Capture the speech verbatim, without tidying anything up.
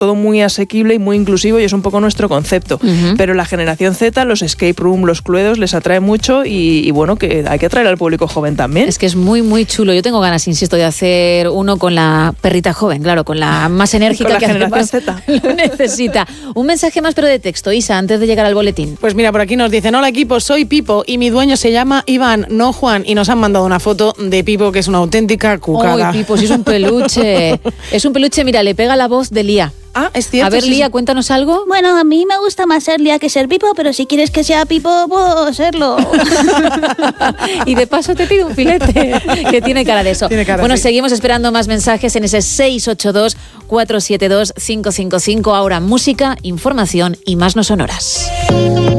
todo muy asequible y muy inclusivo, y es un poco nuestro concepto. Uh-huh. Pero la generación Z, los escape room, los cluedos, les atrae mucho y, y bueno, que hay que atraer al público joven también. Es que es muy, muy chulo. Yo tengo ganas, insisto, de hacer uno con la perrita joven, claro, con la más enérgica con la que generación Z lo necesita. Un mensaje más, pero de texto, Isa, antes de llegar al boletín. Pues mira, por aquí nos dicen: hola equipo, soy Pipo y mi dueño se llama Iván, no Juan, y nos han mandado una foto de Pipo que es una auténtica cucada. Uy, Pipo, si es un peluche. Es un peluche, mira, le pega la voz de Lía. Ah, es cierto. A ver, sí, Lía, sí. cuéntanos algo. Bueno, a mí me gusta más ser Lía que ser Pipo, pero si quieres que sea Pipo, puedo serlo. Y de paso te pido un filete, que tiene cara de eso. Cara, bueno, sí. seguimos esperando más mensajes en ese seis ocho dos, cuatro siete dos, cinco cinco cinco. Ahora música, información y más no sonoras.